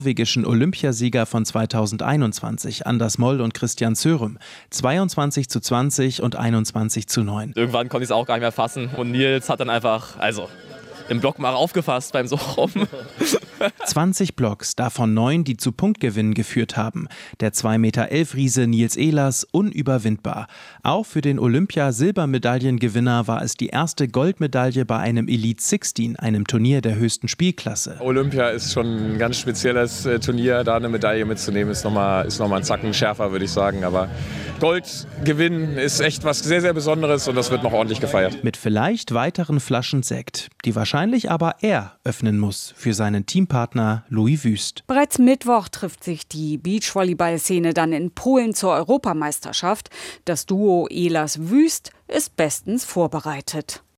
norwegischen Olympiasieger von 2021, Anders Moll und Christian Sørum, 22:20 und 21:9. Irgendwann konnte ich es auch gar nicht mehr fassen und Nils hat dann einfach, im Block mal aufgefasst beim Sochrum. 20 Blocks, davon 9, die zu Punktgewinnen geführt haben. Der 2,11 Meter Riese Niels Ehlers unüberwindbar. Auch für den Olympia-Silbermedaillengewinner war es die erste Goldmedaille bei einem Elite 16, einem Turnier der höchsten Spielklasse. Olympia ist schon ein ganz spezielles Turnier. Da eine Medaille mitzunehmen, ist noch mal ein Zacken schärfer, würde ich sagen. Aber Gold gewinnen ist echt was sehr, sehr Besonderes und das wird noch ordentlich gefeiert. Mit vielleicht weiteren Flaschen Sekt, die wahrscheinlich aber er öffnen muss für seinen Teampartner Louis Wüst. Bereits Mittwoch trifft sich die Beachvolleyball-Szene dann in Polen zur Europameisterschaft. Das Duo Ehlers-Wüst ist bestens vorbereitet.